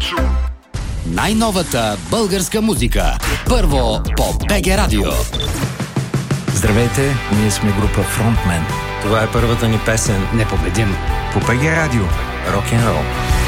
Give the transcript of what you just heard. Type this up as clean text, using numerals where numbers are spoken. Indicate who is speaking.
Speaker 1: Най-новата българска музика. Първо по БГ Радио.
Speaker 2: Здравейте, ние сме група Frontman.
Speaker 3: Това е първата ни песен
Speaker 1: Непобедим.
Speaker 2: По БГ Радио. Рок-н-рол.